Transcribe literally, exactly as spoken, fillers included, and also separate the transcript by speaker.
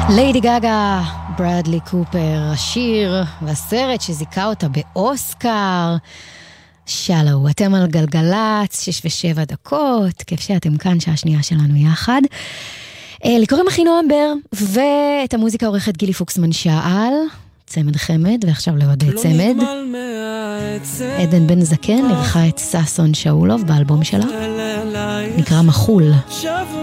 Speaker 1: ליידי גגה, ברדלי קופר, השיר והסרט שזיכה אותה באוסקר. שלו, אתם על גלגלץ, שש ושבע דקות, כיף שאתם כאן, שעה שנייה שלנו יחד. לקוראים אחי נועם בר, ואת המוזיקה עורכת גילי פוקסמן שעל, צמד חמד, ועכשיו לעוד צמד. עדן בן זקן, ערכה את ססון שאולוב באלבום שלה, נקרא מחול.